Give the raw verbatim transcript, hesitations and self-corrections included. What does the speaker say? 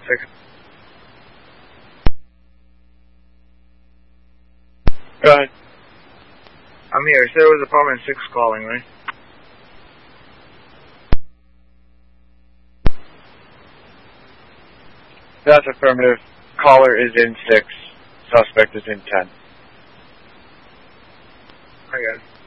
six. Go ahead. I'm here. You said it was apartment six calling, right? That's affirmative. Caller is in six. Suspect is in ten. I got it.